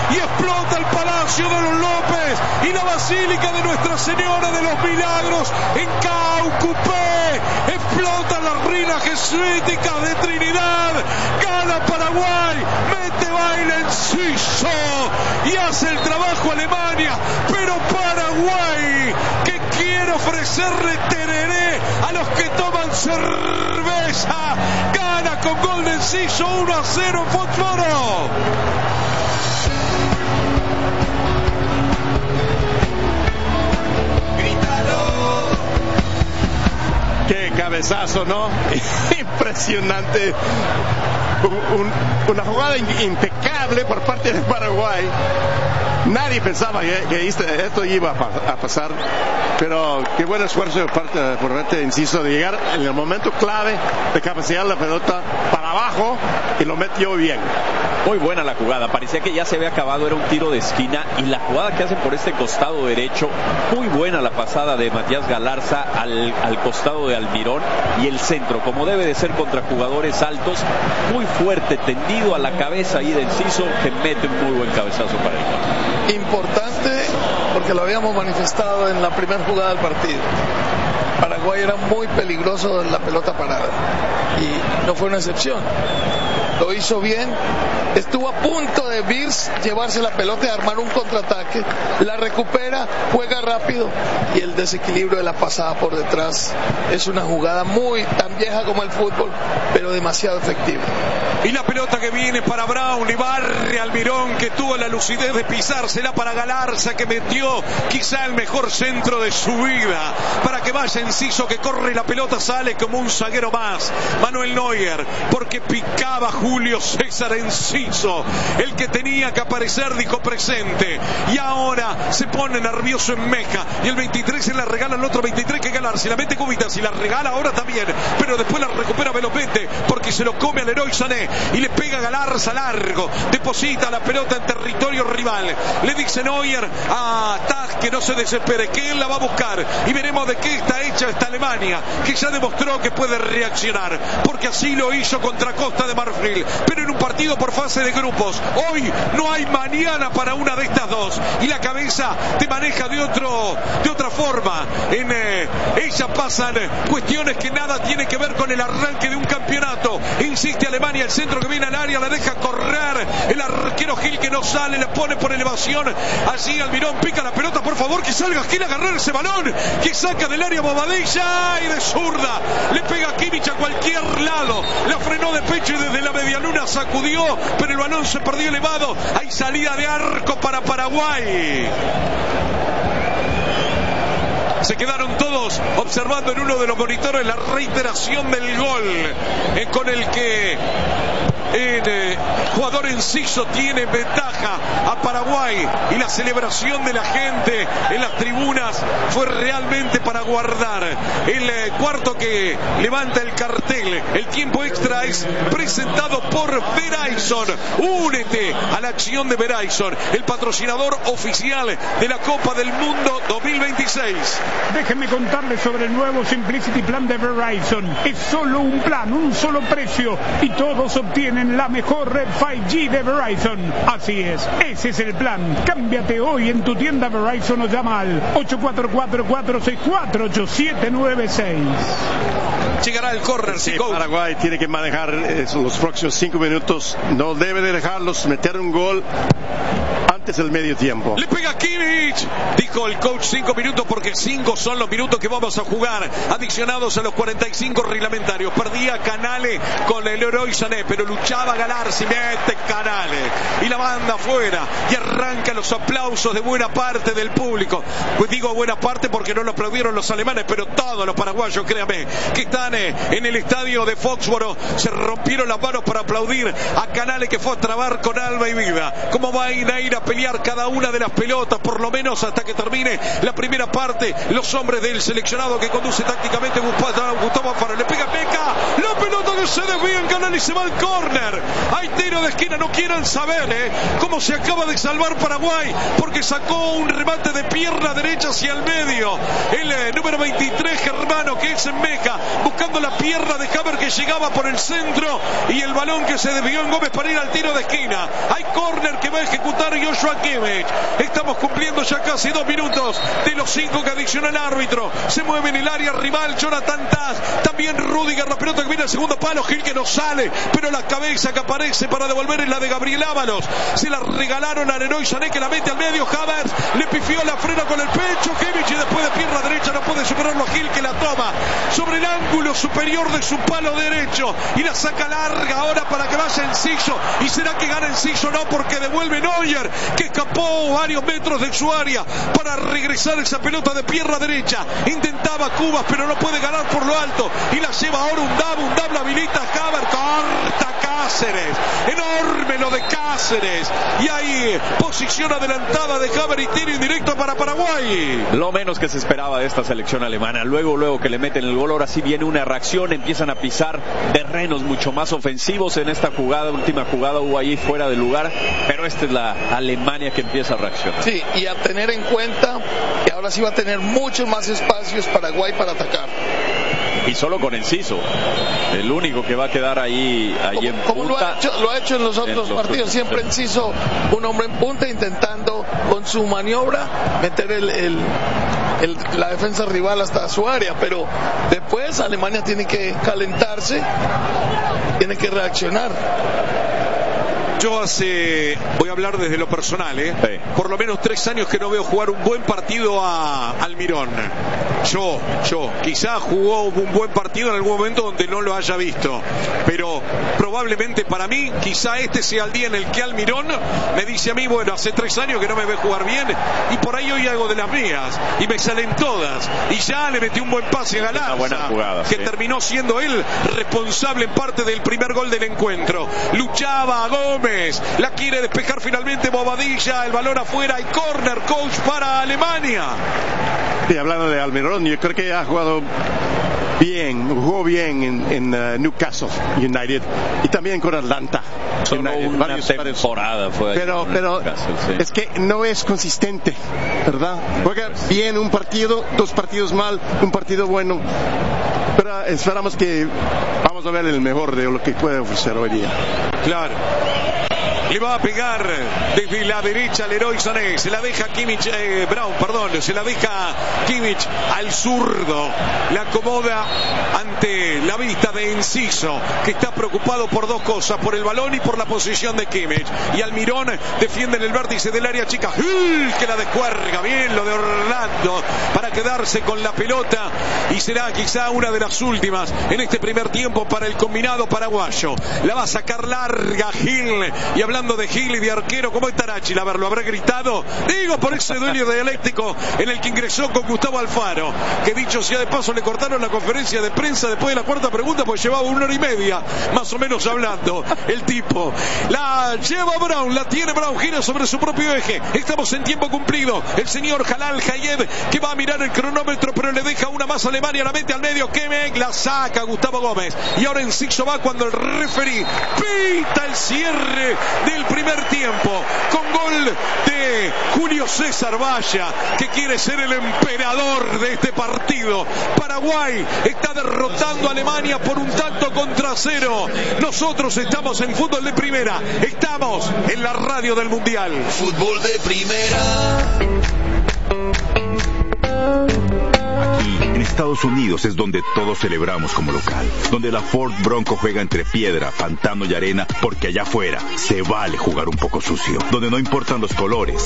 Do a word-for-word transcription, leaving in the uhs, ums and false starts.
y explota el Palacio de los López y la Basílica de Nuestra Señora de los Milagros en Caucupé. Explota las ruinas jesuíticas de Trinidad. Gana Paraguay, mete baile Enciso y hace el trabajo Alemania, pero Paraguay, que quiere ofrecerle tereré a los que toman cerveza, gana con gol de Enciso uno a cero en Foxboro. Qué cabezazo, ¿no? Impresionante. Un, una jugada impecable por parte de Paraguay. Nadie pensaba que, que esto iba a pasar, pero qué buen esfuerzo por parte, por parte de Enciso de llegar en el momento clave de cabecear la pelota para abajo y lo metió bien. Muy buena la jugada, parecía que ya se había acabado, era un tiro de esquina, y la jugada que hacen por este costado derecho, muy buena la pasada de Matías Galarza al, al costado de Almirón, y el centro, como debe de ser contra jugadores altos, muy fuerte, tendido a la cabeza ahí de Enciso, que mete un muy buen cabezazo para el gol. Importante porque lo habíamos manifestado en la primera jugada del partido. Paraguay era muy peligroso en la pelota parada y no fue una excepción. Lo hizo bien, estuvo a punto de Virs llevarse la pelota y armar un contraataque, la recupera, juega rápido, y el desequilibrio de la pasada por detrás es una jugada muy tan vieja como el fútbol, pero demasiado efectiva. Y la pelota que viene para Brown y barre Almirón, que tuvo la lucidez de pisársela para Galarza, que metió quizá el mejor centro de su vida, para que vaya Enciso, que corre y la pelota sale como un zaguero más. Manuel Neuer, porque picaba Julio César Enciso, el que tenía que aparecer dijo presente, y ahora se pone nervioso en Meja, y el veintitrés se la regala al otro veintitrés, que Galarza, y la mete Cubitas y la regala ahora también, pero después la recupera Velopete, porque se lo come al Leroy Sané, y le pega Galarza largo, deposita la pelota en territorio rival, le dice Neuer a Tag que no se desespere, que él la va a buscar, y veremos de qué está hecha esta Alemania, que ya demostró que puede reaccionar, porque así lo hizo contra Costa de Marfil, pero en un partido por fase de grupos. Hoy no hay mañana para una de estas dos, y la cabeza te maneja de otro de otra forma. En eh, ella pasan cuestiones que nada tiene que ver con el arranque de un campeonato. Insiste Alemania, el centro que viene al área, la deja correr el arquero Gil, que no sale, le pone por elevación, allí Almirón pica la pelota, por favor que salga Gil a agarrar ese balón, que saca del área Bobadilla, y de zurda le pega a Kimmich a cualquier lado, la frenó de pecho y desde la medialuna sacudió, pero el balón se perdió elevado. Hay salida de arco para Paraguay. Se quedaron todos observando en uno de los monitores la reiteración del gol, eh, con el que el eh, jugador Enciso tiene ventaja a Paraguay, y la celebración de la gente en las tribunas fue realmente para guardar. El eh, cuarto que levanta el cartel, el tiempo extra, es presentado por Verizon. Únete a la acción de Verizon, el patrocinador oficial de la Copa del Mundo dos mil veintiséis. Déjenme contarles sobre el nuevo Simplicity Plan de Verizon. Es solo un plan, un solo precio, y todos obtienen la mejor red cinco G de Verizon. Así es, ese es el plan. Cámbiate hoy en tu tienda Verizon o llama al ocho cuatro cuatro, cuatro seis cuatro, ocho siete nueve seis. Llegará el córner. Sí, Paraguay tiene que manejar eh, los próximos cinco minutos. No debe de dejarlos meter un gol antes del medio tiempo. Le pega Kimmich, dijo el coach, cinco minutos, porque cinco son los minutos que vamos a jugar, adicionados a los cuarenta y cinco reglamentarios. Perdía Canale con el Leroy Sané, pero luchaba Galarza y mete Canale, y la banda afuera, y arrancan los aplausos de buena parte del público. Pues digo buena parte porque no lo aplaudieron los alemanes, pero todos los paraguayos, créame, que están eh, en el estadio de Foxboro, se rompieron las manos para aplaudir a Canale, que fue a trabar con alma y vida. Como va a ir a Peñarol pelear cada una de las pelotas, por lo menos hasta que termine la primera parte. Los hombres del seleccionado que conduce tácticamente Gustavo Alfaro, le pega Meca, la pelota que se desvía en canal y se va al córner. Hay tiro de esquina, no quieran saber eh, cómo se acaba de salvar Paraguay, porque sacó un remate de pierna derecha hacia el medio. El eh, número veintitrés, Germano, que es en Meca, buscando la pierna de Haber que llegaba por el centro, y el balón que se desvió en Gómez para ir al tiro de esquina. Hay córner que va a ejecutar Joshua Kimmich. Estamos cumpliendo ya casi dos minutos de los cinco que adiciona el árbitro. Se mueve en el área rival Jonathan Taz, también Rudiger, la pelota que viene al segundo palo, Gil que no sale, pero la cabeza que aparece para devolver es la de Gabriel Ábalos. Se la regalaron a Leroy Sané, que la mete al medio. Havertz le pifió la frena con el pecho. Kimmich, y después de pierna derecha no puede superarlo a Gil, que la toma sobre el ángulo superior de su palo derecho y la saca larga ahora para que vaya Enciso. ¿Y será que gana Enciso? No, porque devuelve Neuer, que escapó varios metros de su área para regresar esa pelota de pierna derecha. Intentaba Cubas, pero no puede ganar por lo alto, y la lleva ahora Undab. Undab la habilita a Havertz, corta Cáceres, enorme lo de Cáceres, y ahí posición adelantada de Havertz y tiro indirecto para Paraguay. Lo menos que se esperaba de esta selección alemana. Luego, luego que le meten el gol, ahora sí viene una reacción, empiezan a pisar terrenos mucho más ofensivos. En esta jugada, última jugada, hubo ahí fuera de lugar, pero esta es la Alemania que empieza a reaccionar. Sí, y a tener en cuenta que ahora sí va a tener muchos más espacios Paraguay para atacar. Y solo con Enciso, el único que va a quedar ahí, ahí como, en como punta. Lo ha, hecho, lo ha hecho en los otros en los partidos, otros, siempre sí. Enciso, un hombre en punta, intentando con su maniobra meter el, el, el, la defensa rival hasta su área, pero después Alemania tiene que calentarse, tiene que reaccionar. Yo hace, voy a hablar desde lo personal, ¿eh? Sí. Por lo menos tres años que no veo jugar un buen partido a Almirón. Yo, yo, quizá jugó un buen partido en algún momento donde no lo haya visto, pero probablemente para mí, quizá este sea el día en el que Almirón me dice a mí, bueno, hace tres años que no me ve jugar bien, y por ahí hoy hago de las mías, y me salen todas, y ya le metí un buen pase a Galarza, una buena jugada, que sí. terminó siendo él responsable en parte del primer gol del encuentro. Luchaba a Gómez, la quiere despejar finalmente Bobadilla, el balón afuera, y córner, coach, para Alemania. Y hablando de Almirón, yo creo que ha jugado bien, jugó bien en, en uh, Newcastle United y también con Atlanta. Solo United, una varios, temporada fue pero pero Newcastle, sí. Es que no es consistente, ¿verdad? Juega bien un partido, dos partidos mal, un partido bueno, pero esperamos que vamos a ver el mejor de lo que puede ofrecer hoy día. Claro. Le va a pegar desde la derecha Leroy Sané, se la deja Kimmich, eh, Brown, perdón, se la deja Kimmich al zurdo, la acomoda ante la vista de Enciso, que está preocupado por dos cosas, por el balón y por la posición de Kimmich, y Almirón defiende en el vértice del área chica, ¡Uy! Que la descuerga, bien lo de Orlando, para quedarse con la pelota, y será quizá una de las últimas en este primer tiempo para el combinado paraguayo. La va a sacar larga Gil, y hablando de Gil y de arquero, como es Tarachi, a ver, lo habrá gritado, digo, por ese duelo dialéctico en el que ingresó con Gustavo Alfaro, que dicho sea de paso le cortaron la conferencia de prensa después de la cuarta pregunta, porque llevaba una hora y media más o menos hablando el tipo. La lleva Brown, la tiene Brown, gira sobre su propio eje, estamos en tiempo cumplido, el señor Jalal Hayed, que va a mirar el cronómetro, pero le deja una más a Alemania, la mete al medio, Kemek, la saca Gustavo Gómez, y ahora Enciso va cuando el referí pita el cierre del primer tiempo, con gol de Julio César Valla, que quiere ser el emperador de este partido. Paraguay está derrotando a Alemania por un tanto contra cero. Nosotros estamos en Fútbol de Primera, estamos en la radio del Mundial. Fútbol de Primera. Aquí, en Estados Unidos, es donde todos celebramos como local, donde la Ford Bronco juega entre piedra, pantano y arena, porque allá afuera se vale jugar un poco sucio, donde no importan los colores,